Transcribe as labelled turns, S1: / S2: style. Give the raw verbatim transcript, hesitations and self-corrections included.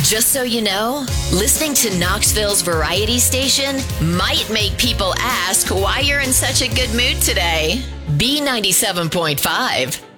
S1: Just so you know, listening to Knoxville's variety station might make people ask why you're in such a good mood today. B ninety-seven point five.